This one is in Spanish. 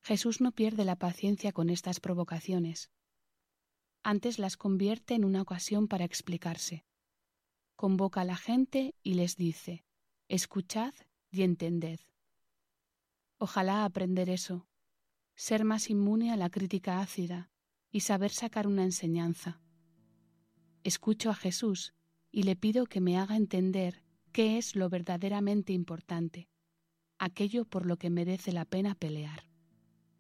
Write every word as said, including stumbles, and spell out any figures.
Jesús no pierde la paciencia con estas provocaciones. Antes las convierte en una ocasión para explicarse. Convoca a la gente y les dice: escuchad y entended. Ojalá aprender eso, ser más inmune a la crítica ácida y saber sacar una enseñanza. Escucho a Jesús y le pido que me haga entender qué es lo verdaderamente importante, aquello por lo que merece la pena pelear.